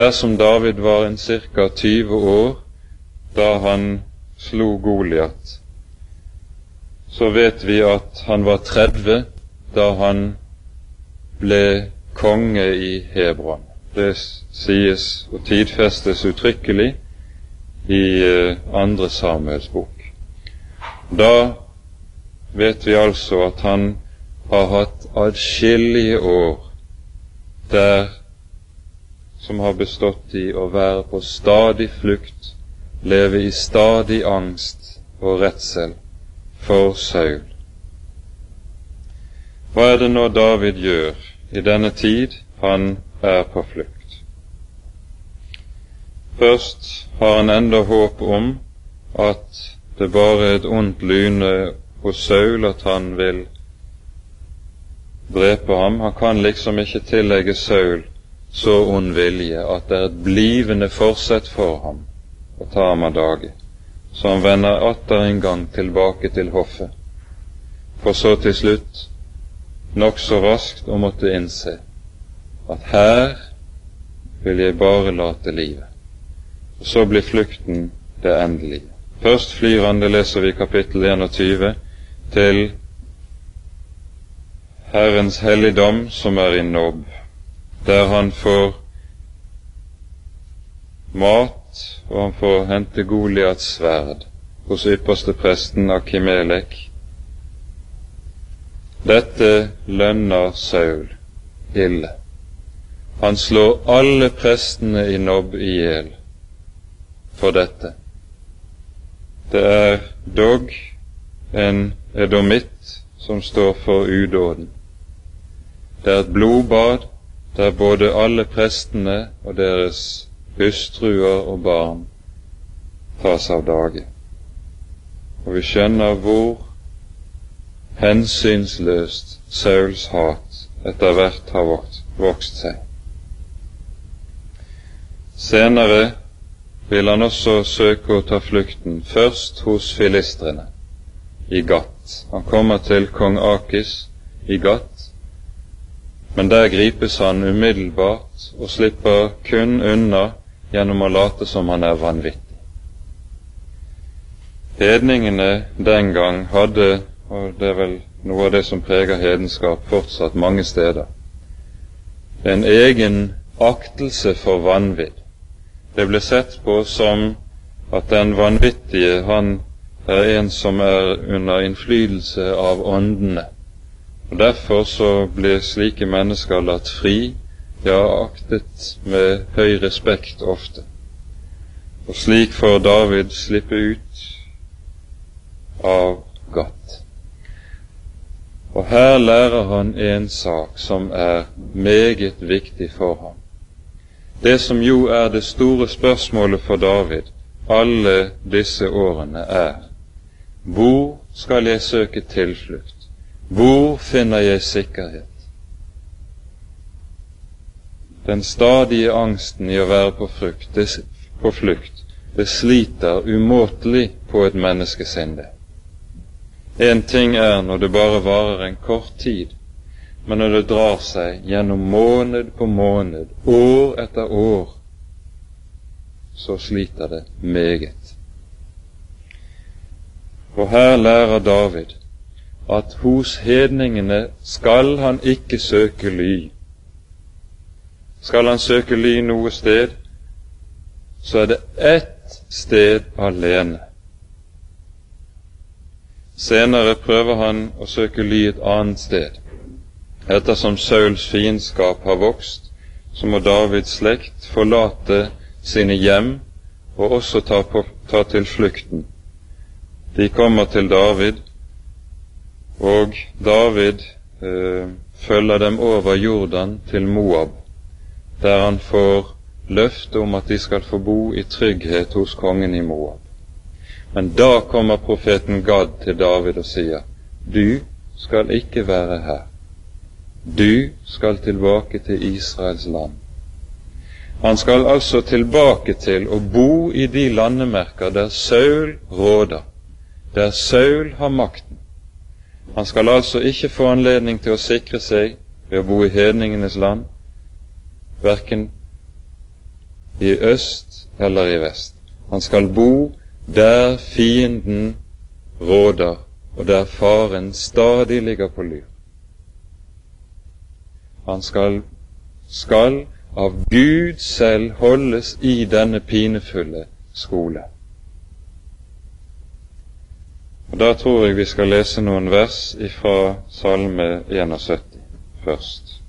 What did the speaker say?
Dersom David var en cirka 20 år da han slo Goliat, så vet vi at han var 30 da han ble konge i Hebron. Det sies og tidfestes uttrykkelig i 2. Samuels bok. Da vet vi altså at han har hatt adskillige år der som har bestått i å være på stadig flukt, leve i stadig angst og redsel for Saul. Hva er det nå David gjør i denne tid han er på flukt? Først har han enda håp om at det bare er et ondt lyne hos Saul, at han vil drepe ham. Han kan liksom ikke tillegge Saul så ond vilje at det er et blivende forsett for ham å ta ham av dage. Så han vender atter en gang tilbake til hoffet, for så til slutt nok så raskt å måtte innse at her vil jeg bare late livet. Og så blir flukten det endelige. Først flyr han, det leser vi i kapittel 21, til Herrens helligdom som er i Nob, der han får mat, og han får hente Goliats sverd hos ypperste presten Akimelek. Dette lønner Saul ille. Han slår alle prestene i Nob i hjel for dette. Det er dog en edomitt som står for udåden. Det er et blodbad der både alle prestene og deres hustruer og barn tas av dage. Og vi skjønner hvor hensynsløst Sauls hat etter hvert har vokst seg. Senere vil han også søke å ta flukten, først hos filistrene i Gat. Han kommer til kong Akis i Gat, men der gripes han umiddelbart og slipper kun unna gjennom å late som han er vanvittig. Hedningene den gang hadde, og det er vel noe av det som preger hedenskap fortsatt mange steder, en egen aktelse for vanvidd. Det ble sett på som at den vanvittige, han er en som er under innflytelse av åndene, og derfor så blir slike mennesker latt fri, ja, aktet med høy respekt ofte. Og slik får David slippe ut av Gat. Og her lærer han en sak som er meget viktig for ham. Det som jo er det store spørsmålet for David alle disse årene er: hvor skal jeg søke tilflukt? Hvor finner jeg sikkerhet? Den stadige angsten i å være på flukt, det sliter umåtelig på et menneskesinne. En ting er når det bare varer en kort tid, men når det drar seg gjennom måned på måned, år etter år, så sliter det meget. Og her lærer David at hos hedningene skal han ikke søke ly. Skal han søke ly noe sted, så er det ett sted alene. Senere prøver han å søke ly et annet sted. Ettersom Sauls fiendskap har vokst, så må Davids slekt forlate sine hjem og også ta til flukten. De kommer til David, og David følger dem over Jordan til Moab, der han får løfte om at de skal få bo i trygghet hos kongen i Moab. Men da kommer profeten Gad til David og sier: du skal ikke være her. Du skal tilbake til Israels land. Han skal altså tilbake til å bo i de landemerker der Saul råder, der Saul har makten. Han skal altså ikke få anledning til å sikre seg ved å bo i hedningenes land, hverken i øst eller i vest. Han skal bo der fienden råder, og der faren stadig ligger på lur. Han skal av Gud selv holdes i denne pinefulle skole. Og da tror jeg vi skal lese noen vers fra Salme 71 først.